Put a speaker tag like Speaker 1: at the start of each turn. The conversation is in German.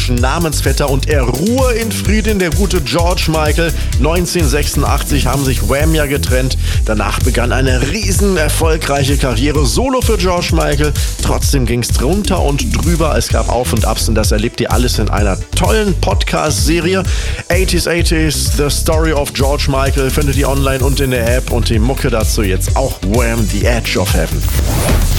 Speaker 1: musikalischen Namensvetter und er ruhe in Frieden, der gute George Michael. 1986 haben sich Wham ja getrennt. Danach begann eine riesen erfolgreiche Karriere solo für George Michael. Trotzdem ging es drunter und drüber. Es gab Auf und Abs und das erlebt ihr alles in einer tollen Podcast-Serie. 80s, The Story of George Michael findet ihr online und in der App und die Mucke dazu jetzt auch Wham! The Edge of Heaven.